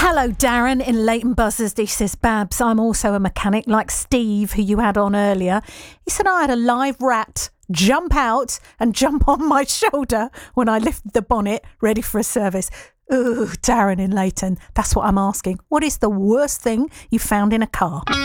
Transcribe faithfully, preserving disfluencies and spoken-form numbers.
Hello, Darren in Leighton Buzzers. This is Babs. I'm also a mechanic like Steve, who you had on earlier. He said I had a live rat jump out and jump on my shoulder when I lifted the bonnet ready for a service. Ooh, Darren in Leighton, that's what I'm asking. What is the worst thing you found in a car?